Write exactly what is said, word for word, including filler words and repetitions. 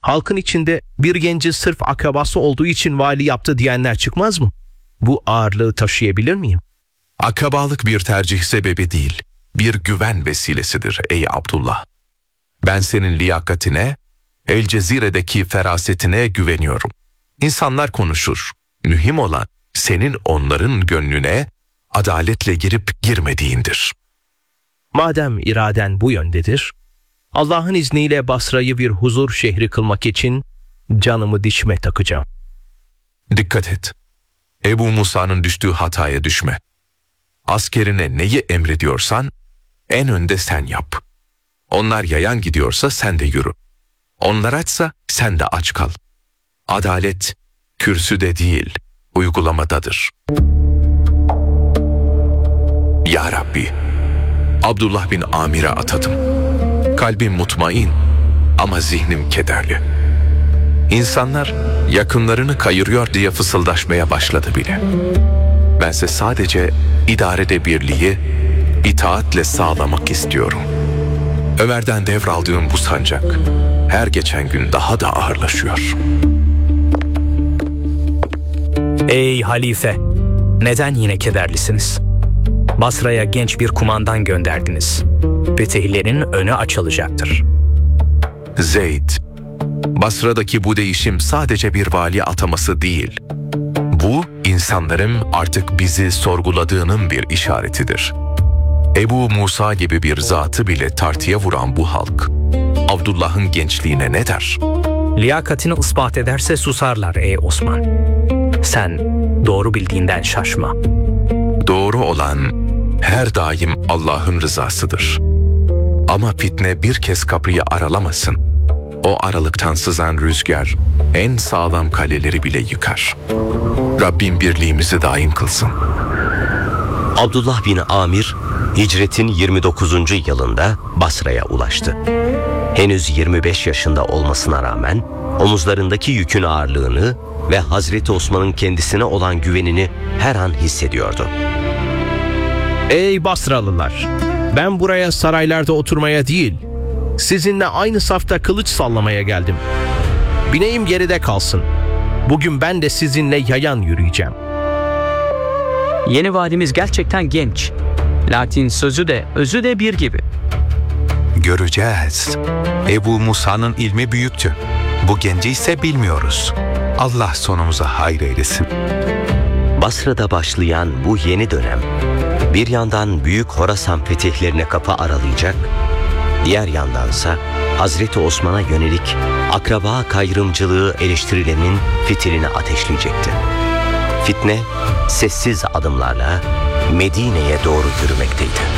Halkın içinde bir genci sırf akrabası olduğu için vali yaptı diyenler çıkmaz mı? Bu ağırlığı taşıyabilir miyim? Akrabalık bir tercih sebebi değil, bir güven vesilesidir ey Abdullah. Ben senin liyakatine, El Cezire'deki ferasetine güveniyorum. İnsanlar konuşur. Mühim olan senin onların gönlüne adaletle girip girmediğindir. Madem iraden bu yöndedir, Allah'ın izniyle Basra'yı bir huzur şehri kılmak için canımı dişime takacağım. Dikkat et. Ebu Musa'nın düştüğü hataya düşme. Askerine neyi emrediyorsan en önde sen yap. Onlar yayan gidiyorsa sen de yürü. Onlar açsa sen de aç kal. Adalet kürsüde değil, uygulamadadır. Ya Rabbi, Abdullah bin Amir'e atadım. Kalbim mutmain ama zihnim kederli. İnsanlar yakınlarını kayırıyor diye fısıldaşmaya başladı bile. Bense sadece idarede birliği itaatle sağlamak istiyorum. Ömer'den devraldığım bu sancak her geçen gün daha da ağırlaşıyor. Ey halife! Neden yine kederlisiniz? Basra'ya genç bir kumandan gönderdiniz. Fetihlerin önü açılacaktır. Zeyd, Basra'daki bu değişim sadece bir vali ataması değil. Bu, insanların artık bizi sorguladığının bir işaretidir. Ebu Musa gibi bir zatı bile tartıya vuran bu halk, Abdullah'ın gençliğine ne der? Liyakatini ispat ederse susarlar ey Osman. Sen doğru bildiğinden şaşma. Doğru olan her daim Allah'ın rızasıdır. Ama fitne bir kez kapıyı aralamasın. O aralıktan sızan rüzgar en sağlam kaleleri bile yıkar. Rabbim birliğimizi daim kılsın. Abdullah bin Amir, hicretin yirmi dokuzuncu yılında Basra'ya ulaştı. Henüz yirmi beş yaşında olmasına rağmen omuzlarındaki yükün ağırlığını ve Hazreti Osman'ın kendisine olan güvenini her an hissediyordu. Ey Basralılar! Ben buraya saraylarda oturmaya değil, sizinle aynı safta kılıç sallamaya geldim. Bineğim geride kalsın. Bugün ben de sizinle yayan yürüyeceğim. Yeni valimiz gerçekten genç. Lakin sözü de özü de bir gibi. Göreceğiz. Ebu Musa'nın ilmi büyüktü. Bu genci ise bilmiyoruz. Allah sonumuza hayır eylesin. Basra'da başlayan bu yeni dönem, bir yandan Büyük Horasan fetihlerine kapı aralayacak, diğer yandansa Hazreti Osman'a yönelik akraba kayrımcılığı eleştirilerinin fitilini ateşleyecekti. Fitne sessiz adımlarla Medine'ye doğru yürümekteydi.